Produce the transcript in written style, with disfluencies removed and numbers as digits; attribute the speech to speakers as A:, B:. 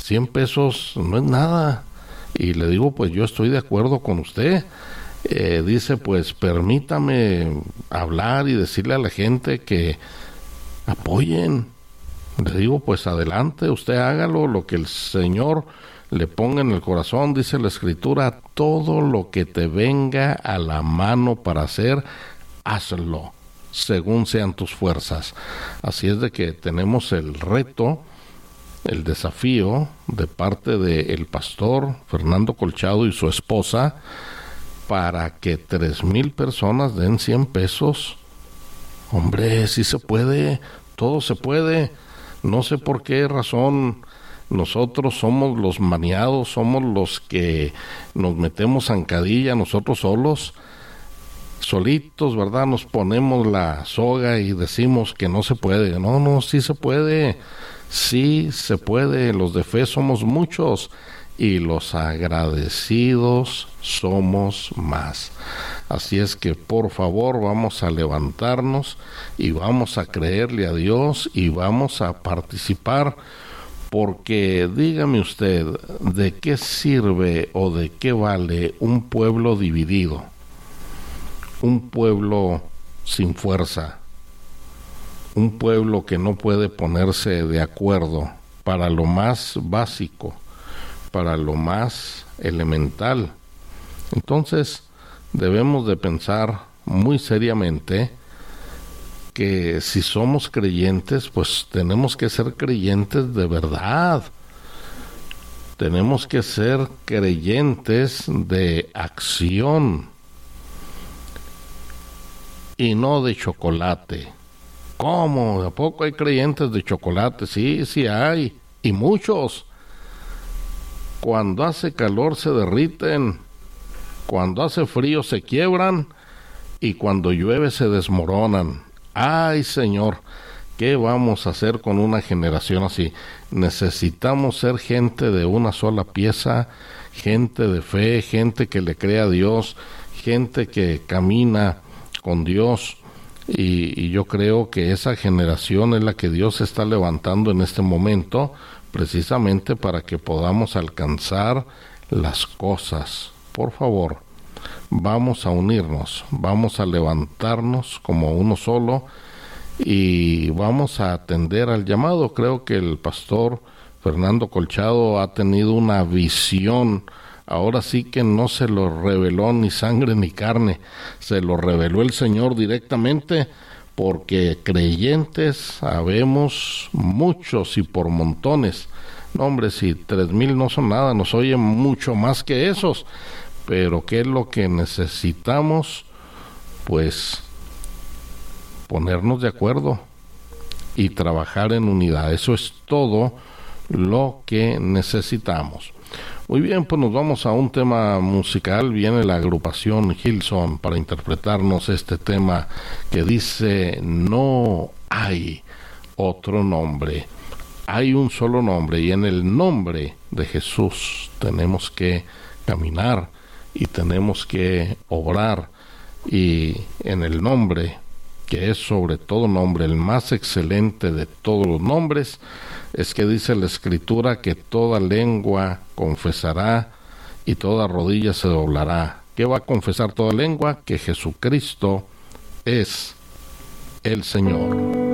A: 100 pesos no es nada. Y le digo, pues yo estoy de acuerdo con usted. Dice, pues permítame hablar y decirle a la gente que apoyen. Le digo, pues adelante, usted hágalo, lo que el Señor le ponga en el corazón. Dice la Escritura, todo lo que te venga a la mano para hacer, hazlo, según sean tus fuerzas. Así es de que tenemos el reto, el desafío de parte del pastor Fernando Colchado y su esposa para que 3,000 personas den 100 pesos. Hombre, sí se puede, todo se puede. No sé por qué razón nosotros somos los maniados, somos los que nos metemos zancadilla nosotros solos, solitos, ¿verdad? Nos ponemos la soga y decimos que no se puede. No, sí se puede. Sí se puede, los de fe somos muchos y los agradecidos somos más. Así es que por favor vamos a levantarnos y vamos a creerle a Dios y vamos a participar, porque dígame usted, ¿de qué sirve o de qué vale un pueblo dividido? Un pueblo sin fuerza. Un pueblo que no puede ponerse de acuerdo para lo más básico, para lo más elemental. Entonces, debemos de pensar muy seriamente que si somos creyentes, pues tenemos que ser creyentes de verdad. Tenemos que ser creyentes de acción y no de chocolate. ¿Cómo? ¿A poco hay creyentes de chocolate? Sí hay, y muchos. Cuando hace calor se derriten, cuando hace frío se quiebran, y cuando llueve se desmoronan. ¡Ay, Señor! ¿Qué vamos a hacer con una generación así? Necesitamos ser gente de una sola pieza, gente de fe, gente que le crea a Dios, gente que camina con Dios. Y yo creo que esa generación es la que Dios está levantando en este momento, precisamente para que podamos alcanzar las cosas. Por favor, vamos a unirnos, vamos a levantarnos como uno solo y vamos a atender al llamado. Creo que el pastor Fernando Colchado ha tenido una visión. Ahora sí que no se lo reveló ni sangre ni carne, se lo reveló el Señor directamente, porque creyentes habemos muchos y por montones. No, hombre, si 3,000 no son nada, nos oyen mucho más que esos. Pero ¿qué es lo que necesitamos? Pues ponernos de acuerdo y trabajar en unidad. Eso es todo lo que necesitamos. Muy bien, pues nos vamos a un tema musical. Viene la agrupación Hillsong para interpretarnos este tema que dice: no hay otro nombre, hay un solo nombre, y en el nombre de Jesús tenemos que caminar y tenemos que obrar, y en el nombre que es sobre todo nombre, el más excelente de todos los nombres, es que dice la Escritura que toda lengua confesará y toda rodilla se doblará. ¿Qué va a confesar toda lengua? Que Jesucristo es el Señor.